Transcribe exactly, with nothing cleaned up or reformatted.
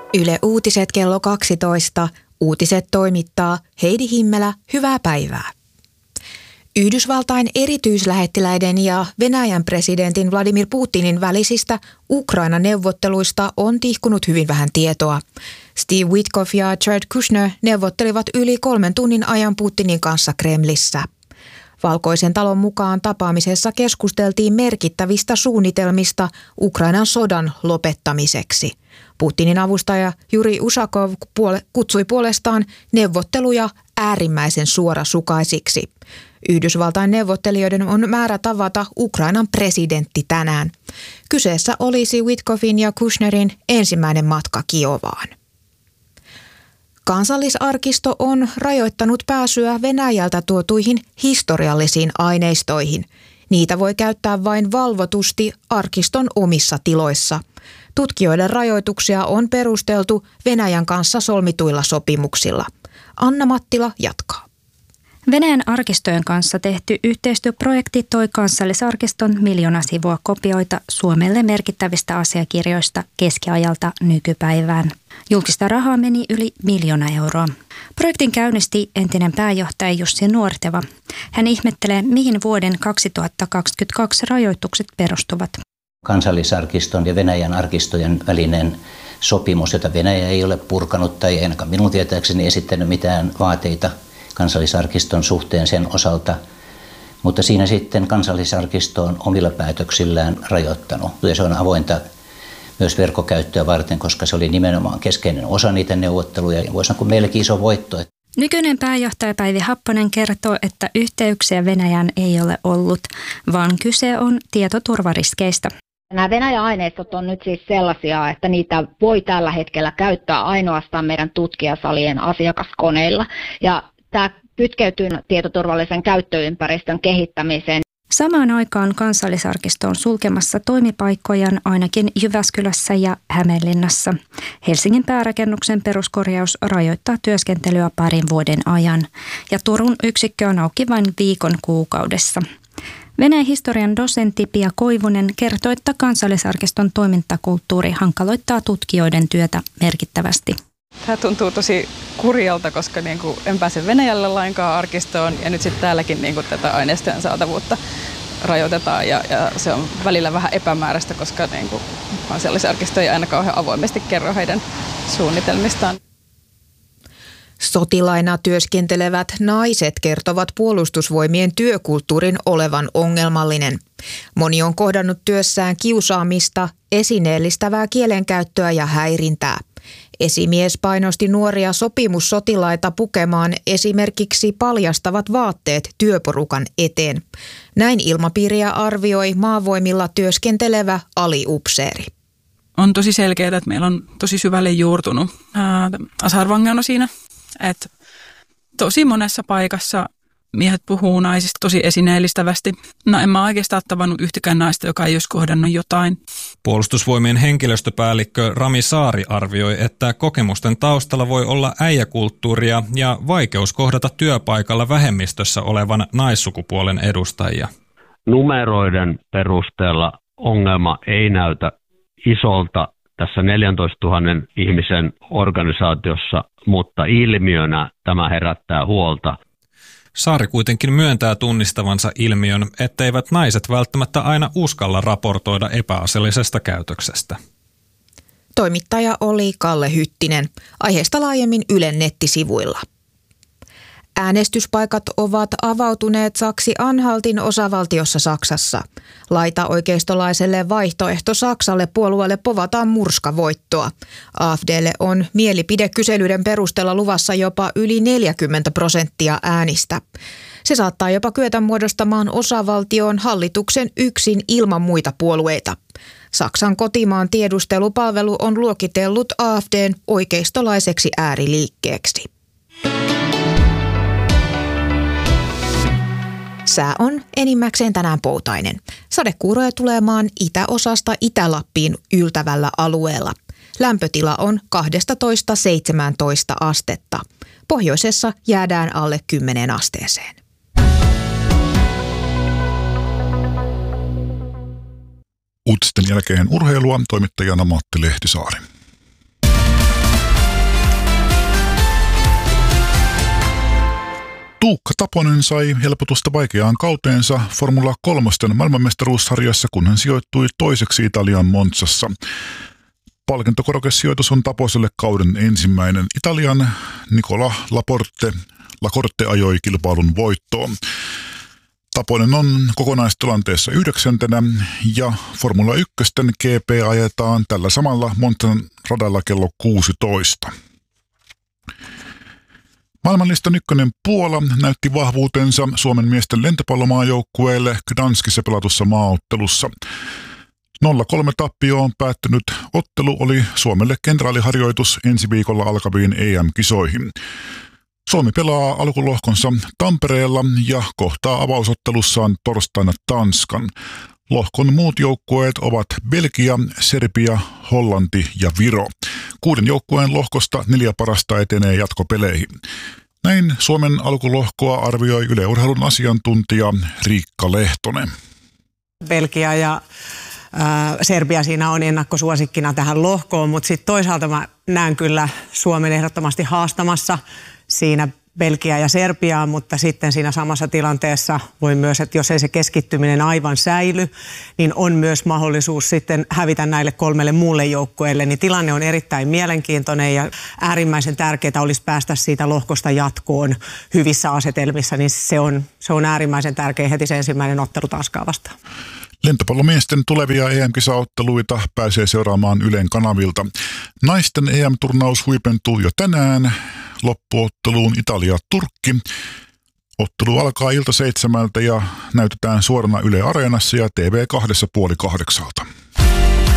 Yle Uutiset kello kaksitoista. Uutiset toimittaa Heidi Himmelä. Hyvää päivää. Yhdysvaltain erityislähettiläiden ja Venäjän presidentin Vladimir Putinin välisistä Ukraina-neuvotteluista on tihkunut hyvin vähän tietoa. Steve Witkoff ja Jared Kushner neuvottelivat yli kolmen tunnin ajan Putinin kanssa Kremlissä. Valkoisen talon mukaan tapaamisessa keskusteltiin merkittävistä suunnitelmista Ukrainan sodan lopettamiseksi. Putinin avustaja Juri Ushakov kutsui puolestaan neuvotteluja äärimmäisen suorasukaisiksi. Yhdysvaltain neuvottelijoiden on määrä tavata Ukrainan presidentti tänään. Kyseessä olisi Witkoffin ja Kushnerin ensimmäinen matka Kiovaan. Kansallisarkisto on rajoittanut pääsyä Venäjältä tuotuihin historiallisiin aineistoihin. Niitä voi käyttää vain valvotusti arkiston omissa tiloissa. Tutkijoiden rajoituksia on perusteltu Venäjän kanssa solmituilla sopimuksilla. Anna Mattila jatkaa. Venäjän arkistojen kanssa tehty yhteistyöprojekti toi Kansallisarkiston miljoona sivua kopioita Suomelle merkittävistä asiakirjoista keskiajalta nykypäivään. Julkista rahaa meni yli miljoona euroa. Projektin käynnisti entinen pääjohtaja Jussi Nuorteva. Hän ihmettelee, mihin vuoden kaksituhattakaksikymmentäkaksi rajoitukset perustuvat. Kansallisarkiston ja Venäjän arkistojen välinen sopimus, jota Venäjä ei ole purkanut tai ainakaan minun tietääkseni esittänyt mitään vaateita Kansallisarkiston suhteen sen osalta, mutta siinä sitten Kansallisarkisto on omilla päätöksillään rajoittanut. Ja se on avointa myös verkkokäyttöä varten, koska se oli nimenomaan keskeinen osa niitä neuvotteluja ja voisi sanoa, kun meillekin iso voitto. Nykyinen pääjohtaja Päivi Happonen kertoo, että yhteyksiä Venäjään ei ole ollut, vaan kyse on tietoturvariskeistä. Nämä Venäjän aineistot on nyt siis sellaisia, että niitä voi tällä hetkellä käyttää ainoastaan meidän tutkijasalien asiakaskoneilla. Ja tämä kytkeytyy tietoturvallisen käyttöympäristön kehittämiseen. Samaan aikaan Kansallisarkisto on sulkemassa toimipaikkojaan ainakin Jyväskylässä ja Hämeenlinnassa. Helsingin päärakennuksen peruskorjaus rajoittaa työskentelyä parin vuoden ajan ja Turun yksikkö on auki vain viikon kuukaudessa. Venäjän historian dosentti Pia Koivunen kertoi, että Kansallisarkiston toimintakulttuuri hankaloittaa tutkijoiden työtä merkittävästi. Tämä tuntuu tosi kurjalta, koska niin kuin en pääse Venäjälle lainkaan arkistoon ja nyt sitten täälläkin niin kuin tätä aineistojen saatavuutta rajoitetaan ja, ja se on välillä vähän epämääräistä, koska niin kuin Kansallisarkisto ei aina kauhean avoimesti kerro heidän suunnitelmistaan. Sotilaina työskentelevät naiset kertovat Puolustusvoimien työkulttuurin olevan ongelmallinen. Moni on kohdannut työssään kiusaamista, esineellistävää kielenkäyttöä ja häirintää. Esimies painosti nuoria sopimussotilaita pukemaan esimerkiksi paljastavat vaatteet työporukan eteen. Näin ilmapiiriä arvioi maavoimilla työskentelevä aliupseeri. On tosi selkeää, että meillä on tosi syvälle juurtunut tasa-arvongelma siinä, että tosi monessa paikassa miehet puhuu naisista tosi esineellistävästi. No en mä oikeastaan tavannut yhtäkään naista, joka ei olisi kohdannut jotain. Puolustusvoimien henkilöstöpäällikkö Rami Saari arvioi, että kokemusten taustalla voi olla äijäkulttuuria ja vaikeus kohdata työpaikalla vähemmistössä olevan naissukupuolen edustajia. Numeroiden perusteella ongelma ei näytä isolta tässä neljäntoistatuhannen ihmisen organisaatiossa, mutta ilmiönä tämä herättää huolta. Saari kuitenkin myöntää tunnistavansa ilmiön, etteivät naiset välttämättä aina uskalla raportoida epäasiallisesta käytöksestä. Toimittaja oli Kalle Hyttinen. Aiheesta laajemmin Ylen nettisivuilla. Äänestyspaikat ovat avautuneet Saksi-Anhaltin osavaltiossa Saksassa. Laitaoikeistolaiselle Vaihtoehto Saksalle puolueelle povataan murskavoittoa. A F D:lle on mielipidekyselyiden perusteella luvassa jopa yli neljäkymmentä prosenttia äänistä. Se saattaa jopa kyetä muodostamaan osavaltion hallituksen yksin ilman muita puolueita. Saksan kotimaan tiedustelupalvelu on luokitellut A F D:n oikeistolaiseksi ääriliikkeeksi. Sää on enimmäkseen tänään poutainen. Sadekuuroja tulee maan itäosasta Itä-Lappiin yltävällä alueella. Lämpötila on kaksitoista seitsemäntoista astetta. Pohjoisessa jäädään alle kymmeneen asteeseen. Uutisten jälkeen urheilua, toimittajana Matti Lehtisaari. Tuukka Taponen sai helpotusta vaikeaan kauteensa Formula kolmosten maailmanmestaruussarjassa, kun hän sijoittui toiseksi Italian Monzassa. Palkintokorokesijoitus on Taposelle kauden ensimmäinen. Italian Nicola Laporte, Lacorte ajoi kilpailun voittoon. Taponen on kokonaistilanteessa yhdeksäntenä ja Formula ykkösten G P ajetaan tällä samalla Monzan radalla kello kuusitoista. Maailmanlistan ykkönen Puola näytti vahvuutensa Suomen miesten lentopallomaajoukkueelle Gdanskissa pelatussa maaottelussa. nolla kolme tappioon päättynyt ottelu oli Suomelle kenraaliharjoitus ensi viikolla alkaviin E M-kisoihin. Suomi pelaa alkulohkonsa Tampereella ja kohtaa avausottelussaan torstaina Tanskan. Lohkon muut joukkueet ovat Belgia, Serbia, Hollanti ja Viro. Kuuden joukkueen lohkosta neljä parasta etenee jatkopeleihin. Näin Suomen alkulohkoa arvioi Yle Urheilun asiantuntija Riikka Lehtonen. Belgia ja ää, Serbia siinä on ennakkosuosikkina tähän lohkoon, mutta sitten toisaalta mä näen kyllä Suomen ehdottomasti haastamassa siinä Belgia ja Serbiaa, mutta sitten siinä samassa tilanteessa voi myös, että jos ei se keskittyminen aivan säily, niin on myös mahdollisuus sitten hävitä näille kolmelle muulle joukkueelle. Niin tilanne on erittäin mielenkiintoinen ja äärimmäisen tärkeää olisi päästä siitä lohkosta jatkoon hyvissä asetelmissa, niin se on, se on äärimmäisen tärkeä heti se ensimmäinen ottelu Tanskaa vastaan. Lentopallomiesten tulevia E M-kisaotteluita pääsee seuraamaan Ylen kanavilta. Naisten E M-turnaus huipentuu jo tänään loppuotteluun Italia-Turkki. Ottelu alkaa ilta seitsemältä ja näytetään suorana Yle Areenassa ja T V kahdessa puoli kahdeksalta.